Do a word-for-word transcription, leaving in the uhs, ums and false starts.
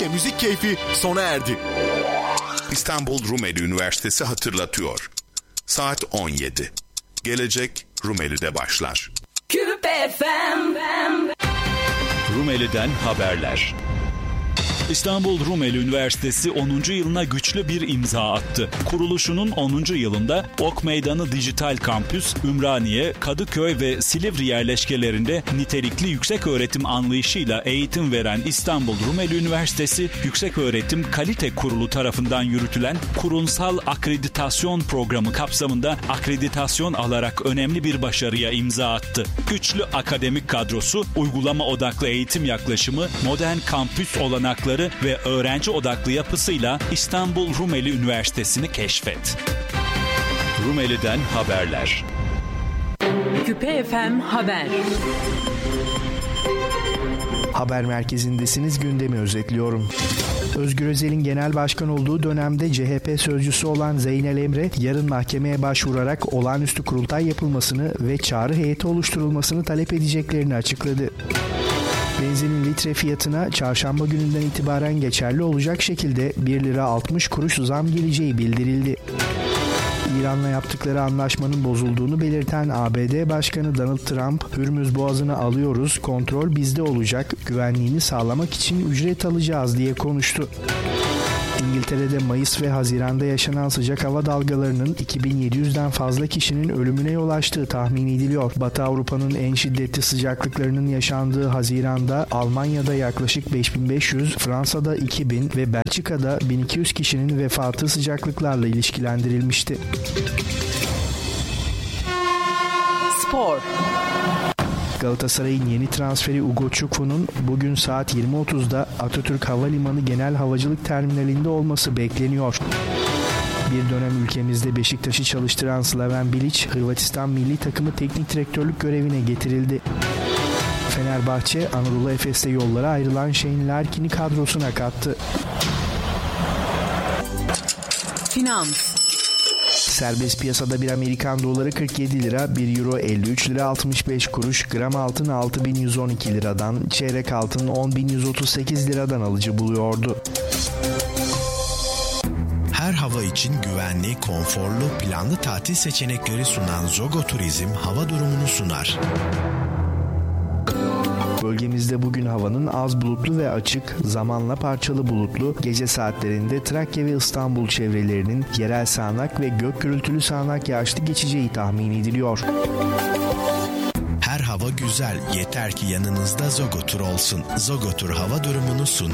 Türkiye müzik keyfi sona erdi. İstanbul Rumeli Üniversitesi hatırlatıyor. Saat on yedi. Gelecek Rumeli'de başlar. Küpe F M. Rumeli'den haberler. İstanbul Rumeli Üniversitesi onuncu yılına güçlü bir imza attı. Kuruluşunun onuncu yılında Ok Meydanı Dijital Kampüs, Ümraniye, Kadıköy ve Silivri yerleşkelerinde nitelikli yükseköğretim anlayışıyla eğitim veren İstanbul Rumeli Üniversitesi, Yükseköğretim Kalite Kurulu tarafından yürütülen kurumsal akreditasyon programı kapsamında akreditasyon alarak önemli bir başarıya imza attı. Güçlü akademik kadrosu, uygulama odaklı eğitim yaklaşımı, modern kampüs olanakları ve öğrenci odaklı yapısıyla İstanbul Rumeli Üniversitesi'ni keşfet. Rumeli'den haberler. Küpe F M Haber. Haber merkezindesiniz, gündemi özetliyorum. Özgür Özel'in genel başkan olduğu dönemde C H P sözcüsü olan Zeynel Emre, yarın mahkemeye başvurarak olağanüstü kurultay yapılmasını ve çağrı heyeti oluşturulmasını talep edeceklerini açıkladı. Benzinin litre fiyatına çarşamba gününden itibaren geçerli olacak şekilde bir lira altmış kuruş zam geleceği bildirildi. İran'la yaptıkları anlaşmanın bozulduğunu belirten A B D Başkanı Donald Trump, Hürmüz Boğazı'nı alıyoruz, kontrol bizde olacak, güvenliğini sağlamak için ücret alacağız diye konuştu. İngiltere'de Mayıs ve Haziran'da yaşanan sıcak hava dalgalarının iki bin yedi yüzden fazla kişinin ölümüne yol açtığı tahmin ediliyor. Batı Avrupa'nın en şiddetli sıcaklıklarının yaşandığı Haziran'da Almanya'da yaklaşık beş bin beş yüz, Fransa'da iki bin ve Belçika'da bin iki yüz kişinin vefatı sıcaklıklarla ilişkilendirilmişti. Spor. Galatasaray'ın yeni transferi Ugo Çukfu'nun bugün saat yirmi otuzda Atatürk Havalimanı Genel Havacılık Terminali'nde olması bekleniyor. Bir dönem ülkemizde Beşiktaş'ı çalıştıran Slaven Bilic, Hırvatistan milli takımı teknik direktörlük görevine getirildi. Fenerbahçe, Anadolu Efes'te yollara ayrılan Shane Larkin'i kadrosuna kattı. Finans. Serbest piyasada bir Amerikan doları kırk yedi lira, bir euro elli üç lira altmış beş kuruş, gram altın altı bin yüz on iki liradan, çeyrek altın on bin yüz otuz sekiz liradan alıcı buluyordu. Her hava için güvenli, konforlu, planlı tatil seçenekleri sunan Zogo Turizm hava durumunu sunar. Bölgemizde bugün havanın az bulutlu ve açık, zamanla parçalı bulutlu, gece saatlerinde Trakya ve İstanbul çevrelerinin yerel sağanak ve gök gürültülü sağanak yağışlı geçeceği tahmin ediliyor. Her hava güzel, yeter ki yanınızda Zogo Tur olsun. Zogo Tur hava durumunu sun.